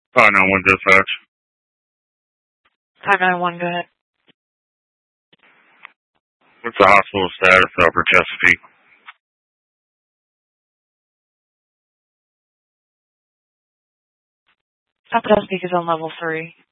591 dispatch. 591, go ahead. What's the hospital status of Upper Chesapeake? Upper Chesapeake is on level 3.